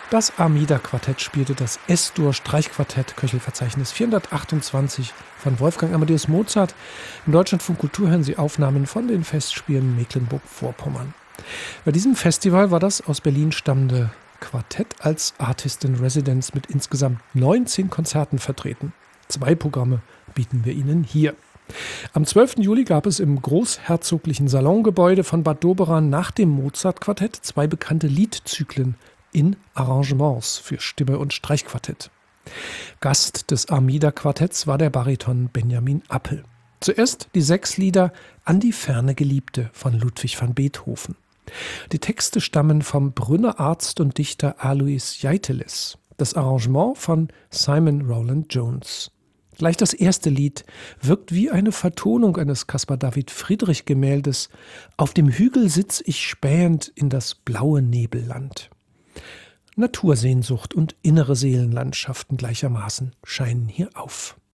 Das Armida-Quartett spielte das S-Dur-Streichquartett, Köchelverzeichnis 428 von Wolfgang Amadeus Mozart. Im Deutschlandfunk Kultur hören Sie Aufnahmen von den Festspielen Mecklenburg-Vorpommern. Bei diesem Festival war das aus Berlin stammende Quartett als Artist in Residence mit insgesamt 19 Konzerten vertreten. 2 Programme bieten wir Ihnen hier. Am 12. Juli gab es im großherzoglichen Salongebäude von Bad Doberan nach dem Mozart-Quartett 2 bekannte Liedzyklen in Arrangements für Stimme und Streichquartett. Gast des Armida-Quartetts war der Bariton Benjamin Appel. Zuerst die 6 Lieder An die ferne Geliebte von Ludwig van Beethoven. Die Texte stammen vom Brünner Arzt und Dichter Alois Jeiteles. Das Arrangement von Simon Rowland Jones. Gleich das erste Lied wirkt wie eine Vertonung eines Caspar David Friedrich Gemäldes. Auf dem Hügel sitz ich spähend in das blaue Nebelland. Natursehnsucht und innere Seelenlandschaften gleichermaßen scheinen hier auf.